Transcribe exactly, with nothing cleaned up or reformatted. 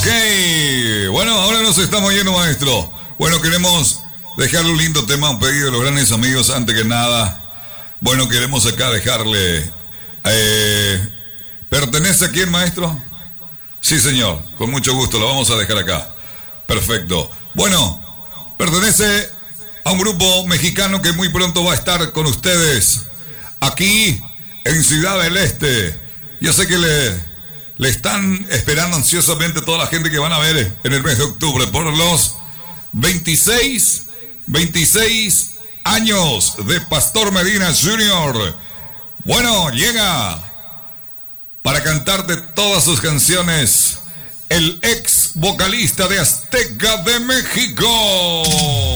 Ok, bueno, ahora nos estamos yendo, maestro. Bueno, queremos dejarle un lindo tema, un pedido de los grandes amigos, antes que nada. Bueno, queremos acá dejarle... Eh, ¿Pertenece a quién, maestro? Sí, señor, con mucho gusto, lo vamos a dejar acá. Perfecto. Bueno, pertenece a un grupo mexicano que muy pronto va a estar con ustedes aquí en Ciudad del Este. Yo sé que le, le están esperando ansiosamente toda la gente que van a ver en el mes de octubre por los veintiséis, veintiséis años de Pastor Medina junior Bueno, llega para cantarte todas sus canciones el ex vocalista de Azteca de México.